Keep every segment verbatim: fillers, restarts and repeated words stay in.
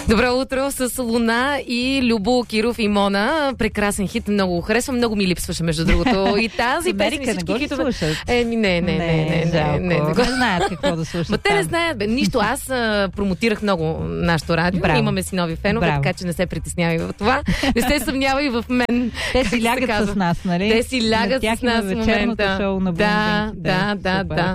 Добро утро с Луна и Любо Киров и Мона. Прекрасен хит, много го харесвам. Много ми липсваше, между другото. И тази песен, и всички хитове. Е, не, не, не, не, не, не, не, не, не знаят какво да слушат. Ма те не знаят, бе. Нищо. Аз а, промотирах много нашето радио. Браво. Имаме си нови фенове, Браво. Така че не се притеснявай в това. Не се съмнявай в мен. Те си лягат с нас, нали? Те си лягат с нас в момента. Шоу на да, да, да, да.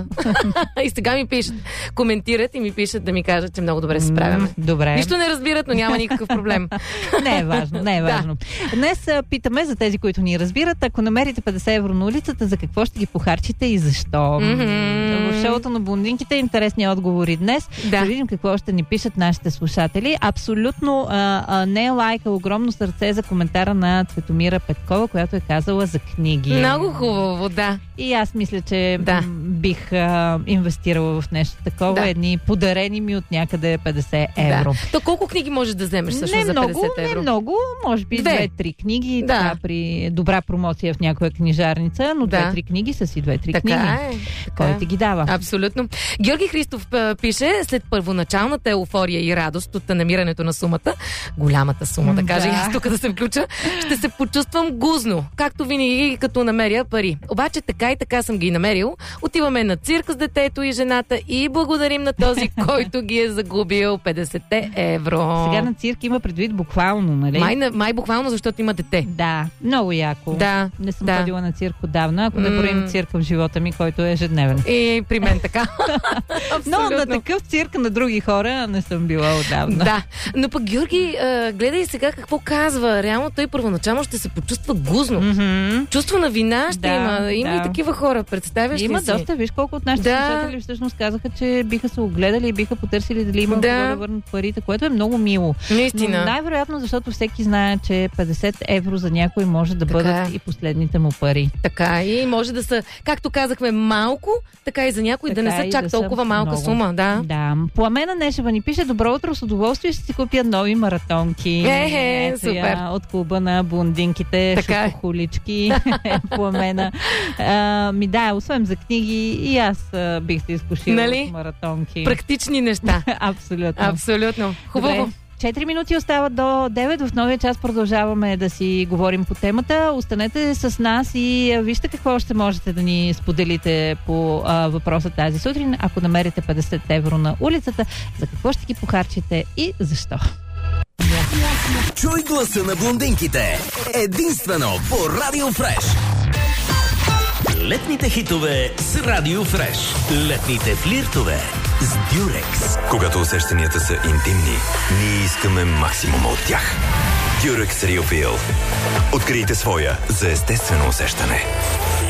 И сега ми пишат, коментират и ми пишат да ми кажат, че много добре се справяме. Добре. Нищо не разбират, но няма никакъв проблем. Не е важно, не е важно. Да. Днес а, питаме за тези, които ни разбират, ако намерите петдесет евро на улицата, за какво ще ги похарчите и защо? Mm-hmm. В шоуто на блондинките интересни отговори днес. Да. Да видим какво ще ни пишат нашите слушатели. Абсолютно а, а, не е лайка, огромно сърце за коментара на Цветомира Петкова, която е казала за книги. Много хубаво, да. И аз мисля, че да. бих а, инвестирала в нещо такова. Да. Едни подарени ми от някъде петдесет евро. Да. То колко книги можеш да вземеш също не за много, петдесет евро? Не много, може би две-три книги, да. Така при добра промоция в някоя книжарница, но да. две-три книги са си две-три така книги. Е, така Кой е. ти ги дава? Абсолютно. Георги Христов пише, след първоначалната еуфория и радост от намирането на сумата, голямата сума, да кажа, да. Аз тук да се включа, ще се почувствам гузно, както винаги, като намеря пари. Обаче така и така съм ги намерил. Отиваме на цирк с детето и жената и благодарим на този, който ги е загубил петдесет евро. Сега на цирк има предвид буквално, нали? Май, май буквално, защото има дете. Да, много яко. Да. Не съм да. ходила на цирк отдавна, ако не броим mm. цирка в живота ми, който е ежедневен. И при мен така. Но на такъв цирк на други хора не съм била отдавна. Да, но пък Георги, а, гледай сега какво казва. Реално той първоначално ще се почувства гузно. Mm-hmm. Чувство на вина ще да, има. Има да. и такива хора, представяш има ли си? Има доста, виж колко от нашите да. слушатели всъщност казаха, че биха се огледали и биха потърсили дали има да. да върнат парите, което е много мило. Наистина. Но най-вероятно, защото всеки знае, че петдесет евро за някой може да така бъдат е. И последните му пари. Така и може да са, както казахме, малко, така и за някой така да не са чак да толкова малка много. Сума. Да. да. Пламена Нешева ни пише: добро утро, с удоволствие ще си купя нови маратонки. Е, е, супер. Я, от клуба на блондинките, шокохулички. Пламена. А, ми да, освен за книги, и аз а, бих се изкушила нали? От маратонки. Практични неща. Абсолютно. Абсолютно. Хубаво. Добре. Четири минути остават до девет. В новия час продължаваме да си говорим по темата. Останете с нас и вижте какво ще можете да ни споделите по а, въпроса тази сутрин. Ако намерите петдесет евро на улицата, за какво ще ги похарчите и защо? Чуй гласа на блондинките. Единствено по Радио Фреш. Летните хитове с Радио Фреш. Летните флиртове с Дюрекс. Когато усещанията са интимни, ние искаме максимума от тях. Дюрекс Real Feel. Открийте своя за естествено усещане.